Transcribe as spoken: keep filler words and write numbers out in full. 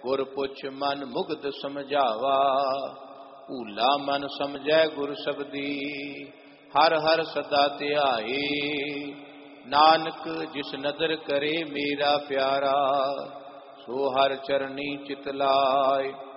ਗੁਰ ਪੁੱਛ ਮਨ ਮੁਗਧ ਸਮਝਾਵਾ। ਭੂਲਾ ਮਨ ਸਮਝੈ ਗੁਰ ਸਬਦੀ, ਹਰ ਹਰ ਸਦਾ ਧਿਆਏ। ਨਾਨਕ ਜਿਸ ਨਦਰ ਕਰੇ ਮੇਰਾ ਪਿਆਰਾ, ਸੋ ਹਰ ਚਰਨੀ ਚਿਤ ਲਾਏ।